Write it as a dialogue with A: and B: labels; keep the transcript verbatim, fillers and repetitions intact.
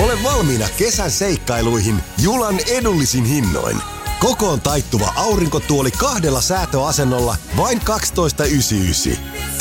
A: Ole valmiina kesän seikkailuihin Julan edullisin hinnoin. Kokoon taittuva aurinkotuoli kahdella säätöasennolla vain kaksitoista yhdeksänkymmentäyhdeksän.